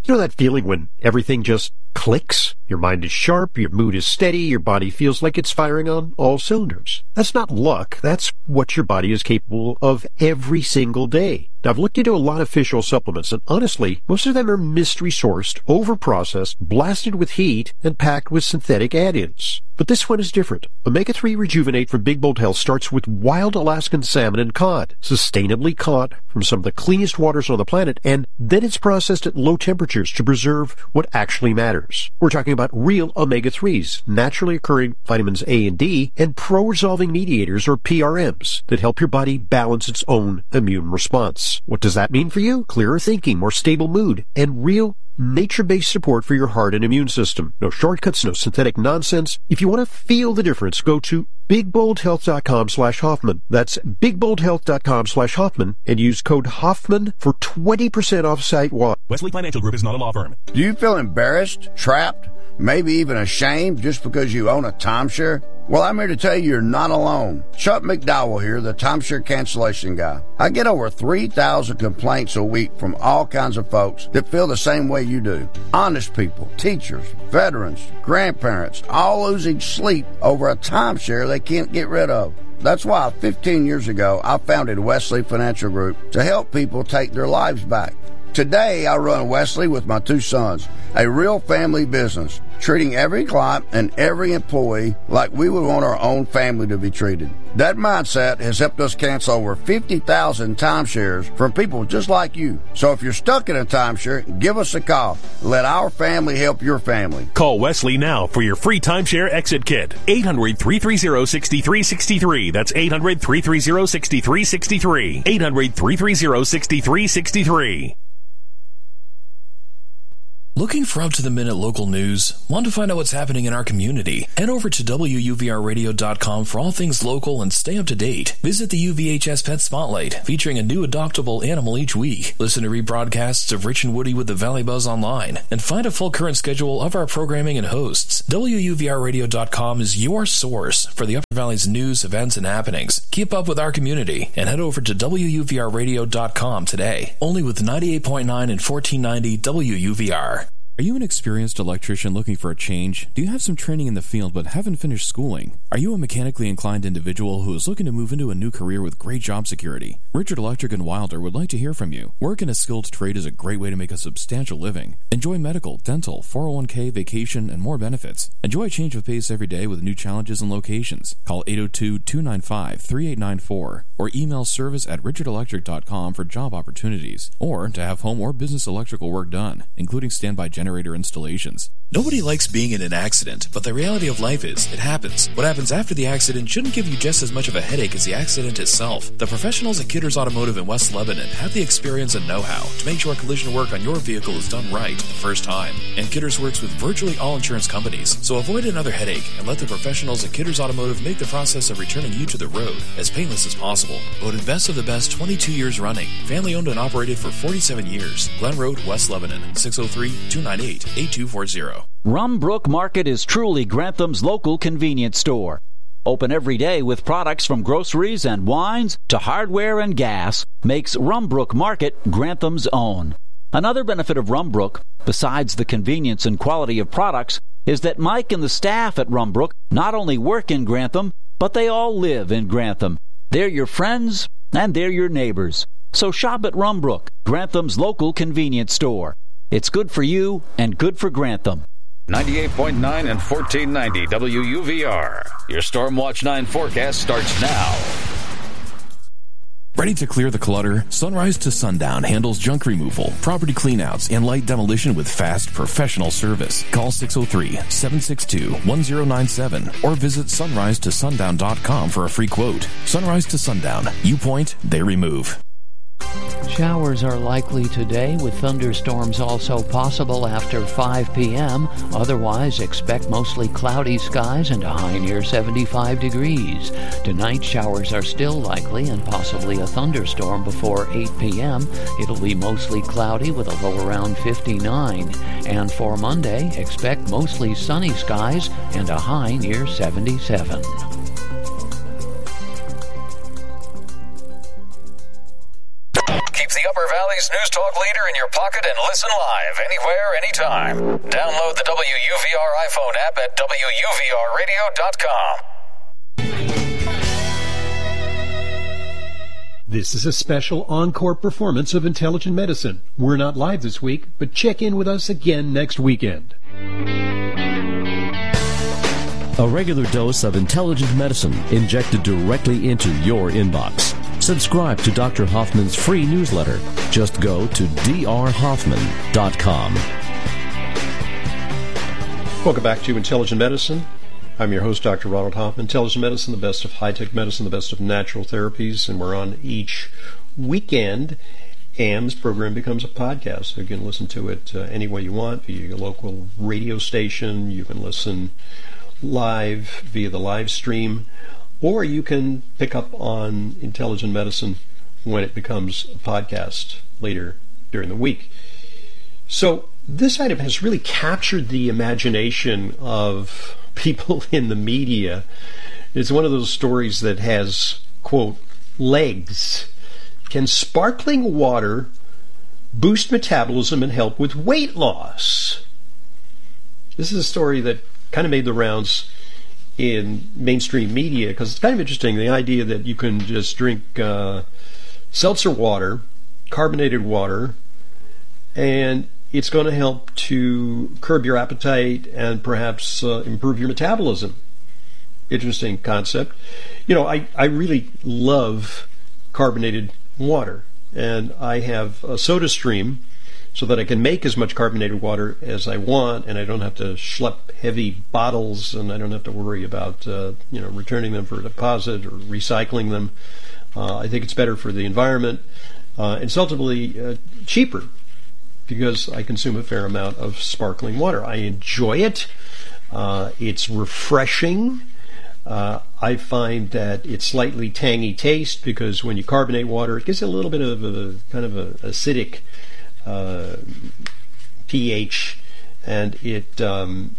You know that feeling when everything just clicks? Your mind is sharp, your mood is steady, your body feels like it's firing on all cylinders. That's not luck. That's what your body is capable of every single day. Now, I've looked into a lot of fish oil supplements, and honestly, most of them are mystery-sourced, over-processed, blasted with heat, and packed with synthetic add-ins. But this one is different. Omega-3 Rejuvenate from Big Bold Health starts with wild Alaskan salmon and cod, sustainably caught from some of the cleanest waters on the planet, and then it's processed at low temperatures to preserve what actually matters. We're talking about real omega-3s, naturally occurring vitamins A and D, and pro-resolving mediators, or PRMs, that help your body balance its own immune response. What does that mean for you? Clearer thinking, more stable mood, and real nature-based support for your heart and immune system. No shortcuts, no synthetic nonsense. If you want to feel the difference, go to BigBoldHealth.com/Hoffman. That's BigBoldHealth.com/Hoffman and use code Hoffman for 20% off site-wide. Wesley Financial Group is not a law firm. Do you feel embarrassed, trapped, maybe even ashamed just because you own a timeshare? Well, I'm here to tell you you're not alone. Chuck McDowell here, the timeshare cancellation guy. I get over 3,000 complaints a week from all kinds of folks that feel the same way you do. Honest people, teachers, veterans, grandparents, all losing sleep over a timeshare they can't get rid of. That's why 15 years ago, I founded Wesley Financial Group to help people take their lives back. Today, I run Wesley with my two sons, a real family business, treating every client and every employee like we would want our own family to be treated. That mindset has helped us cancel over 50,000 timeshares from people just like you. So if you're stuck in a timeshare, give us a call. Let our family help your family. Call Wesley now for your free timeshare exit kit. 800-330-6363. That's 800-330-6363. 800-330-6363. Looking for up-to-the-minute local news? Want to find out what's happening in our community? Head over to WUVRradio.com for all things local and stay up to date. Visit the UVHS Pet Spotlight, featuring a new adoptable animal each week. Listen to rebroadcasts of Rich and Woody with the Valley Buzz online, and find a full current schedule of our programming and hosts. WUVRradio.com is your source for the Upper Valley's news, events, and happenings. Keep up with our community and head over to WUVRradio.com today. Only with 98.9 and 1490 WUVR. Are you an experienced electrician looking for a change? Do you have some training in the field but haven't finished schooling? Are you a mechanically inclined individual who is looking to move into a new career with great job security? Richard Electric in Wilder would like to hear from you. Work in a skilled trade is a great way to make a substantial living. Enjoy medical, dental, 401k, vacation, and more benefits. Enjoy a change of pace every day with new challenges and locations. Call 802-295-3894 or email service@richardelectric.com for job opportunities or to have home or business electrical work done, including standby generator installations. Nobody likes being in an accident, but the reality of life is, it happens. What happens after the accident shouldn't give you just as much of a headache as the accident itself. The professionals at Kidders Automotive in West Lebanon have the experience and know-how to make sure collision work on your vehicle is done right the first time. And Kidders works with virtually all insurance companies, so avoid another headache and let the professionals at Kidders Automotive make the process of returning you to the road as painless as possible. Voted best of the best 22 years running. Family owned and operated for 47 years. Glen Road, West Lebanon, 603-298-8240. Rumbrook Market is truly Grantham's local convenience store. Open every day with products from groceries and wines to hardware and gas makes Rumbrook Market Grantham's own. Another benefit of Rumbrook, besides the convenience and quality of products, is that Mike and the staff at Rumbrook not only work in Grantham, but they all live in Grantham. They're your friends and they're your neighbors. So shop at Rumbrook, Grantham's local convenience store. It's good for you and good for Grantham. 98.9 and 1490 WUVR. Your Stormwatch 9 forecast starts now. Ready to clear the clutter? Sunrise to Sundown handles junk removal, property cleanouts, and light demolition with fast, professional service. Call 603-762-1097 or visit sunrisetosundown.com for a free quote. Sunrise to Sundown. You point, they remove. Showers are likely today, with thunderstorms also possible after 5 p.m. Otherwise, expect mostly cloudy skies and a high near 75 degrees. Tonight, showers are still likely and possibly a thunderstorm before 8 p.m. It'll be mostly cloudy with a low around 59. And for Monday, expect mostly sunny skies and a high near 77. Keep the Upper Valley's news talk talk leader in your pocket and listen live anywhere, anytime. Download the WUVR iPhone app at WUVRadio.com. This is a special encore performance of Intelligent Medicine. We're not live this week, but check in with us again next weekend. A regular dose of intelligent medicine injected directly into your inbox. Subscribe to Dr. Hoffman's free newsletter. Just go to drhoffman.com. Welcome back to Intelligent Medicine. I'm your host, Dr. Ronald Hoffman. Intelligent Medicine, the best of high-tech medicine, the best of natural therapies, and we're on each weekend. AM's program becomes a podcast, so you can listen to it any way you want, via your local radio station. You can listen live via the live stream, or you can pick up on Intelligent Medicine when it becomes a podcast later during the week. So this item has really captured the imagination of people in the media. It's one of those stories that has, quote, legs. Can sparkling water boost metabolism and help with weight loss? This is a story that kind of made the rounds in mainstream media because it's kind of interesting, the idea that you can just drink seltzer water, carbonated water, and it's going to help to curb your appetite and perhaps improve your metabolism. Interesting concept. You know, I really love carbonated water, and I have a SodaStream so that I can make as much carbonated water as I want, and I don't have to schlep heavy bottles, and I don't have to worry about returning them for a deposit or recycling them. I think it's better for the environment. It's ultimately cheaper because I consume a fair amount of sparkling water. I enjoy it. It's refreshing. I find that it's slightly tangy taste because when you carbonate water, it gives it a little bit of a kind of a acidic pH, and there's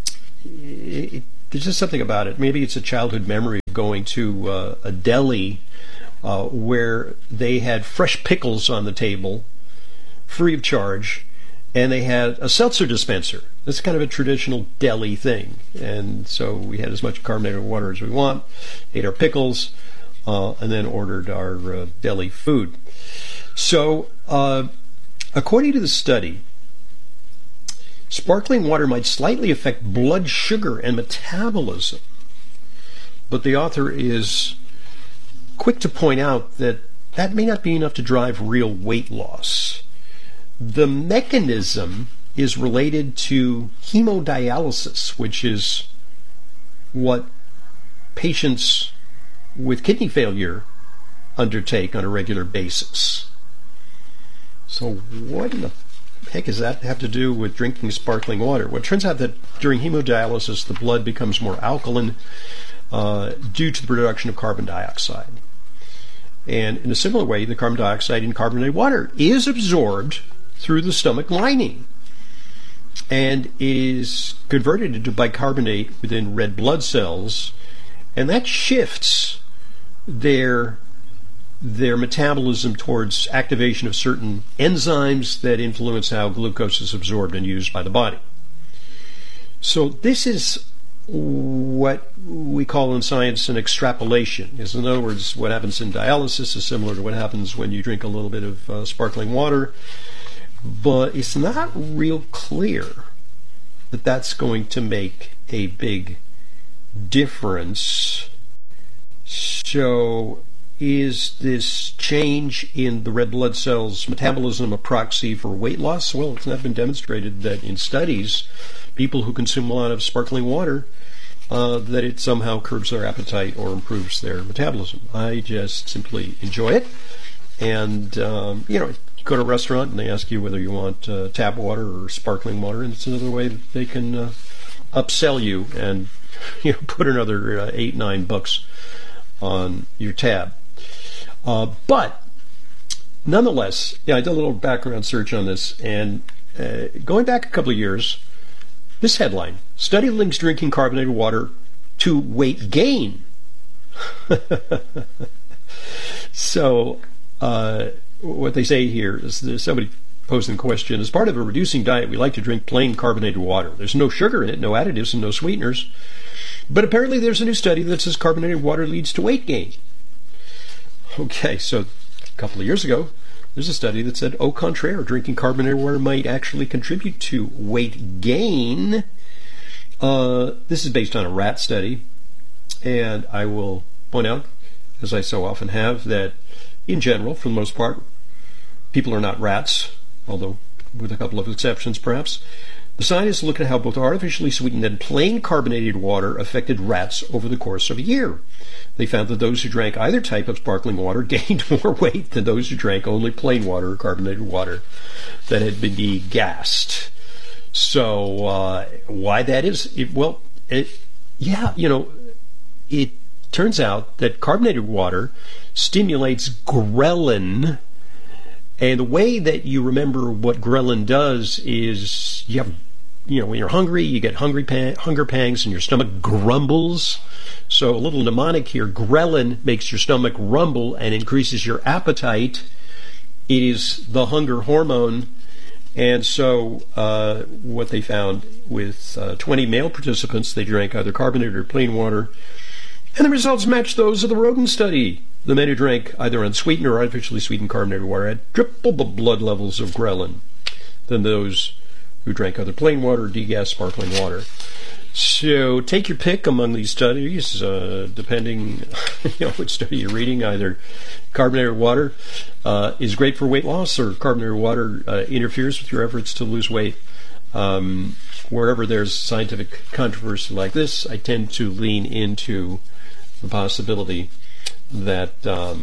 just something about it. Maybe it's a childhood memory of going to a deli where they had fresh pickles on the table, free of charge, and they had a seltzer dispenser. That's kind of a traditional deli thing, and so we had as much carbonated water as we want, ate our pickles, and then ordered our deli food. So according to the study, sparkling water might slightly affect blood sugar and metabolism, but the author is quick to point out that that may not be enough to drive real weight loss. The mechanism is related to hemodialysis, which is what patients with kidney failure undertake on a regular basis. So what in the heck does that have to do with drinking sparkling water? Well, it turns out that during hemodialysis, the blood becomes more alkaline due to the production of carbon dioxide. And in a similar way, the carbon dioxide in carbonated water is absorbed through the stomach lining and is converted into bicarbonate within red blood cells, and that shifts their metabolism towards activation of certain enzymes that influence how glucose is absorbed and used by the body. So this is what we call in science an extrapolation. In other words, what happens in dialysis is similar to what happens when you drink a little bit of sparkling water, but it's not real clear that that's going to make a big difference. So is this change in the red blood cells metabolism a proxy for weight loss? Well, it's not been demonstrated that in studies, people who consume a lot of sparkling water, that it somehow curbs their appetite or improves their metabolism. I just simply enjoy it. And, you go to a restaurant and they ask you whether you want tap water or sparkling water, and it's another way that they can upsell you and put another $8-9 on your tab. But nonetheless, I did a little background search on this, and going back a couple of years, this headline: study links drinking carbonated water to weight gain. So what they say here is there's somebody posing the question, as part of a reducing diet, we like to drink plain carbonated water. There's no sugar in it, no additives, and no sweeteners. But apparently there's a new study that says carbonated water leads to weight gain. Okay, so a couple of years ago, there's a study that said, au contraire, drinking carbonated water might actually contribute to weight gain. This is based on a rat study, and I will point out, as I so often have, that in general, for the most part, people are not rats, although with a couple of exceptions perhaps. The scientists looked at how both artificially sweetened and plain carbonated water affected rats over the course of a year. They found that those who drank either type of sparkling water gained more weight than those who drank only plain water or carbonated water that had been degassed. So why that is? It turns out that carbonated water stimulates ghrelin. And the way that you remember what ghrelin does is when you're hungry, you get hunger pangs and your stomach grumbles. So a little mnemonic here, ghrelin makes your stomach rumble and increases your appetite. It is the hunger hormone. And so what they found with 20 male participants, they drank either carbonated or plain water, and the results matched those of the rodent study. The men who drank either unsweetened or artificially sweetened carbonated water had triple the blood levels of ghrelin than those who drank either plain water or degassed sparkling water. So take your pick among these studies, depending which study you're reading. Either carbonated water is great for weight loss, or carbonated water interferes with your efforts to lose weight. Wherever there's scientific controversy like this, I tend to lean into the possibility that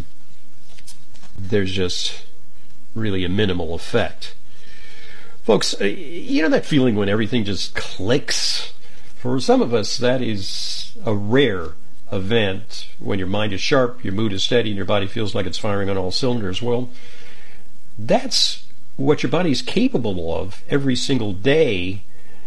there's just really a minimal effect. Folks, that feeling when everything just clicks? For some of us, that is a rare event when your mind is sharp, your mood is steady, and your body feels like it's firing on all cylinders. Well, that's what your body is capable of every single day.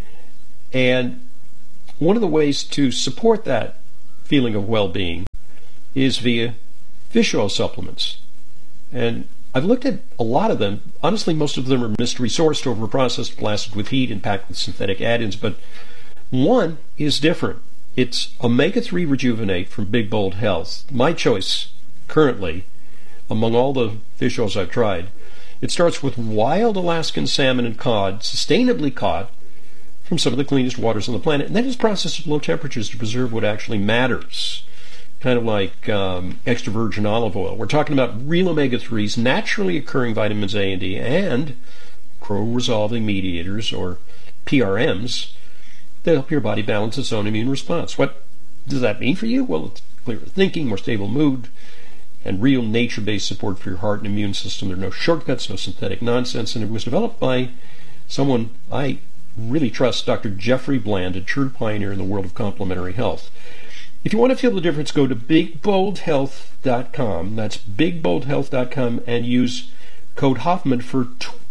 And one of the ways to support that feeling of well-being is via fish oil supplements. And I've looked at a lot of them. Honestly, most of them are mystery sourced, overprocessed, blasted with heat, and packed with synthetic add-ins, but one is different. It's Omega-3 Rejuvenate from Big Bold Health. My choice currently, among all the fish oils I've tried. It starts with wild Alaskan salmon and cod, sustainably caught from some of the cleanest waters on the planet, and then it's processed at low temperatures to preserve what actually matters. Kind of like extra virgin olive oil. We're talking about real omega-3s, naturally occurring vitamins A and D, and pro-resolving mediators, or PRMs, that help your body balance its own immune response. What does that mean for you? Well, it's clearer thinking, more stable mood, and real nature-based support for your heart and immune system. There are no shortcuts, no synthetic nonsense, and it was developed by someone I really trust, Dr. Jeffrey Bland, a true pioneer in the world of complementary health. If you want to feel the difference, go to bigboldhealth.com. That's bigboldhealth.com, and use code Hoffman for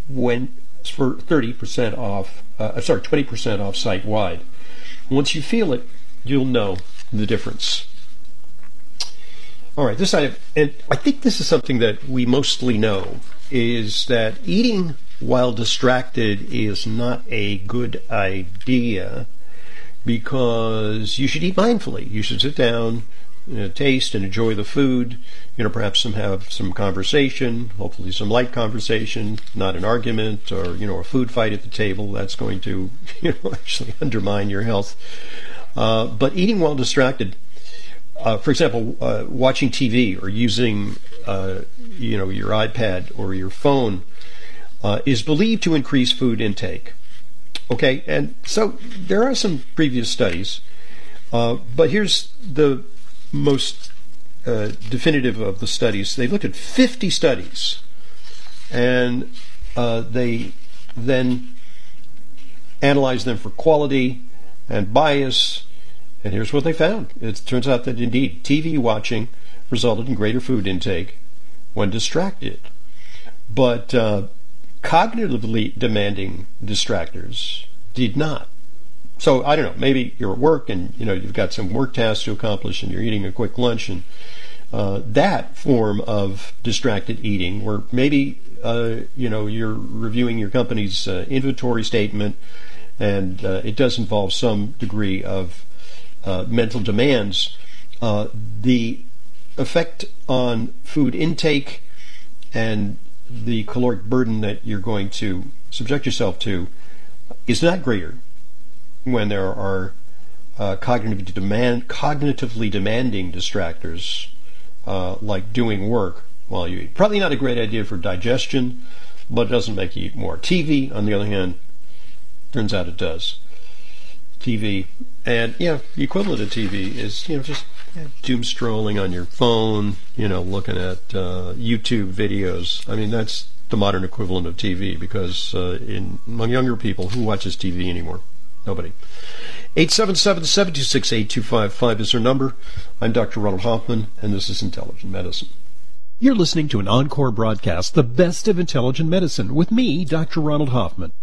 30% off. 20% off site-wide. Once you feel it, you'll know the difference. All right, and I think this is something that we mostly know, is that eating while distracted is not a good idea, because you should eat mindfully. You should sit down, taste and enjoy the food, perhaps have some conversation, hopefully some light conversation, not an argument or, a food fight at the table. That's going to, actually undermine your health. But eating while distracted, for example, watching TV or using, your iPad or your phone, is believed to increase food intake. Okay, and so there are some previous studies, but here's the most definitive of the studies. They looked at 50 studies, and they then analyzed them for quality and bias, and here's what they found. It turns out that indeed TV watching resulted in greater food intake when distracted, but cognitively demanding distractors did not. So I don't know, maybe you're at work and you've got some work tasks to accomplish and you're eating a quick lunch and that form of distracted eating, where maybe you're reviewing your company's inventory statement, and it does involve some degree of mental demands, the effect on food intake and the caloric burden that you're going to subject yourself to is not greater when there are cognitively demanding distractors like doing work while you eat. Probably not a great idea for digestion, but it doesn't make you eat more. TV, on the other hand, turns out it does. TV, and the equivalent of TV is just doom scrolling on your phone, looking at YouTube videos. I mean, that's the modern equivalent of TV, because among younger people, who watches TV anymore? Nobody. 877-726-8255 is our number. I'm Dr. Ronald Hoffman, and this is Intelligent Medicine. You're listening to an encore broadcast, The Best of Intelligent Medicine, with me, Dr. Ronald Hoffman.